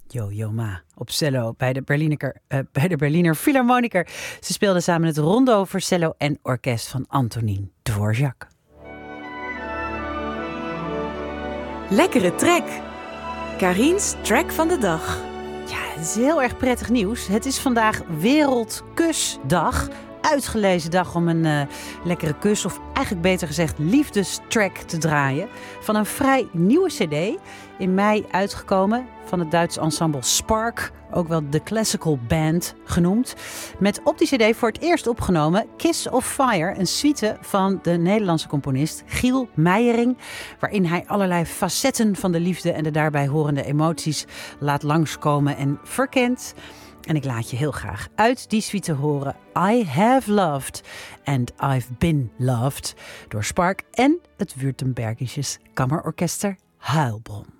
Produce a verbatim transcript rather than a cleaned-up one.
Yo-Yo Ma op cello bij de Berliner, uh, bij de Berliner Philharmoniker. Ze speelden samen het Rondo voor cello en orkest van Antonin Dvorak. Lekkere track. Karin's track van de dag. Ja, het is heel erg prettig nieuws. Het is vandaag Wereldkusdag. Uitgelezen dag om een uh, lekkere kus, of eigenlijk beter gezegd liefdestrack te draaien. Van een vrij nieuwe cd, in mei uitgekomen, van het Duitse ensemble Spark, ook wel de Classical Band genoemd. Met op die cd voor het eerst opgenomen Kiss of Fire, een suite van de Nederlandse componist Giel Meijering, waarin hij allerlei facetten van de liefde en de daarbij horende emoties laat langskomen en verkent. En ik laat je heel graag uit die suite horen I Have Loved and I've Been Loved door Spark en het Württembergisches Kammerorkester Heilbronn.